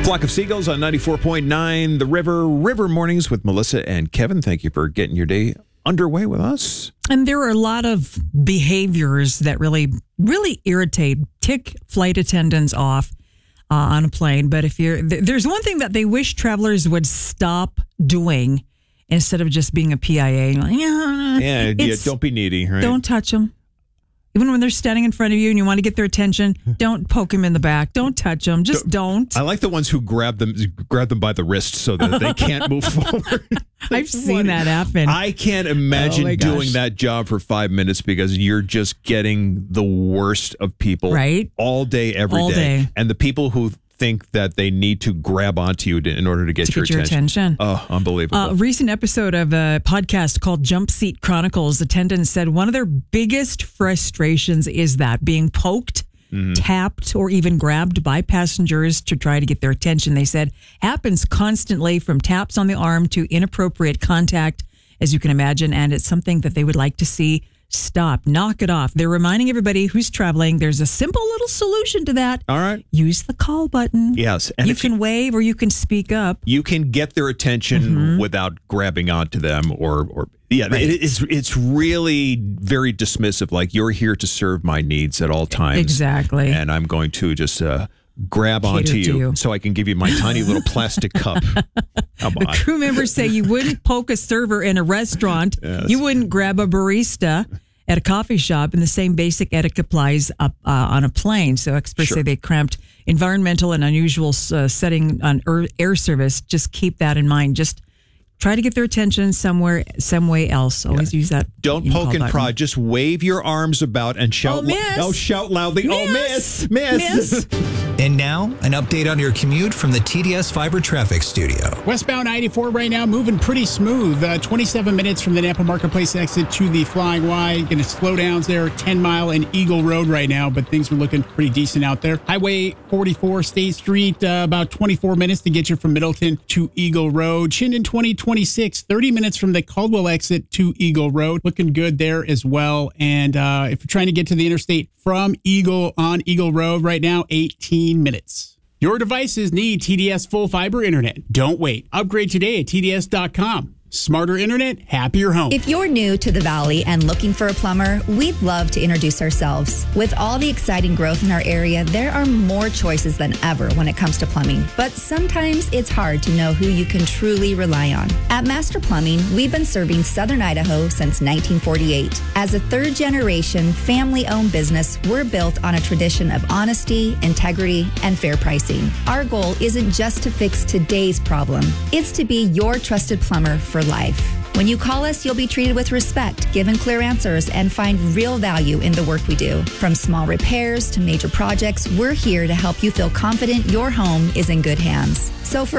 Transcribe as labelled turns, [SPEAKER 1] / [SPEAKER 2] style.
[SPEAKER 1] Flock of Seagulls on 94.9 The River Mornings with Melissa and Kevin. Thank you for getting your day underway with us.
[SPEAKER 2] And there are a lot of behaviors that really tick flight attendants off on a plane. But there's one thing that they wish travelers would stop doing instead of just being a PIA.
[SPEAKER 1] Don't be needy, right?
[SPEAKER 2] Don't touch them. Even when they're standing in front of you and you want to get their attention, don't poke them in the back. Don't touch them. Just don't.
[SPEAKER 1] I like the ones who grab them by the wrist so that they can't move forward.
[SPEAKER 2] I've seen that happen.
[SPEAKER 1] I can't imagine doing that job for 5 minutes because you're just getting the worst of people all day, every day. And the people who think that they need to grab onto you in order to get your attention. Oh, unbelievable.
[SPEAKER 2] A recent episode of a podcast called Jump Seat Chronicles, attendants said one of their biggest frustrations is that being poked, tapped, or even grabbed by passengers to try to get their attention. They said happens constantly, from taps on the arm to inappropriate contact, as you can imagine, and it's something that they would like to see stop. Knock it off. They're reminding everybody who's traveling there's a simple little solution to that.
[SPEAKER 1] All right.
[SPEAKER 2] Use the call button.
[SPEAKER 1] Yes.
[SPEAKER 2] And you can wave or you can speak up.
[SPEAKER 1] You can get their attention without grabbing onto them it's really very dismissive. Like, you're here to serve my needs at all times.
[SPEAKER 2] Exactly.
[SPEAKER 1] And I'm going to just grab onto you so I can give you my tiny little plastic cup. Come on.
[SPEAKER 2] The crew members say you wouldn't poke a server in a restaurant. Yes. You wouldn't grab a barista at a coffee shop, and the same basic etiquette applies on a plane. So experts say they cramped environmental and unusual setting on air service. Just keep that in mind. Just try to get their attention some way else. Always use that.
[SPEAKER 1] Don't poke and prod. Just wave your arms about and shout. Shout loudly.
[SPEAKER 2] Miss.
[SPEAKER 1] Oh, miss.
[SPEAKER 3] And now, an update on your commute from the TDS Fiber Traffic Studio.
[SPEAKER 4] Westbound 94 right now, moving pretty smooth. 27 minutes from the Napa Marketplace exit to the Flying Y. Going to slow downs there, 10 Mile and Eagle Road right now, but things are looking pretty decent out there. Highway 44, State Street, about 24 minutes to get you from Middleton to Eagle Road. Chinden 2026, 30 minutes from the Caldwell exit to Eagle Road. Looking good there as well. And if you're trying to get to the interstate from Eagle on Eagle Road right now, 18 minutes. Your devices need TDS full fiber internet. Don't wait. Upgrade today at TDS.com. Smarter internet, happier home.
[SPEAKER 5] If you're new to the Valley and looking for a plumber, we'd love to introduce ourselves. With all the exciting growth in our area, there are more choices than ever when it comes to plumbing. But sometimes it's hard to know who you can truly rely on. At Master Plumbing, we've been serving Southern Idaho since 1948. As a third-generation, family-owned business, we're built on a tradition of honesty, integrity, and fair pricing. Our goal isn't just to fix today's problem. It's to be your trusted plumber for life. When you call us, you'll be treated with respect, given clear answers, and find real value in the work we do. From small repairs to major projects, we're here to help you feel confident your home is in good hands. So for